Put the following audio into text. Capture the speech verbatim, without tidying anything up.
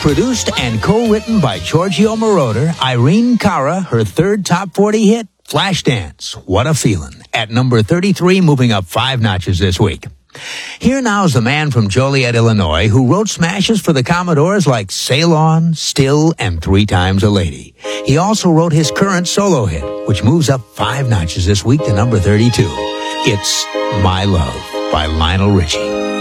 Produced and co-written by Giorgio Moroder, Irene Cara, her third top forty hit, Flashdance, What a Feeling, at number thirty-three, moving up five notches this week. Here now is the man from Joliet, Illinois, who wrote smashes for the Commodores like Sail On, Still, and Three Times a Lady. He also wrote his current solo hit, which moves up five notches this week to number thirty-two. It's My Love by Lionel Richie.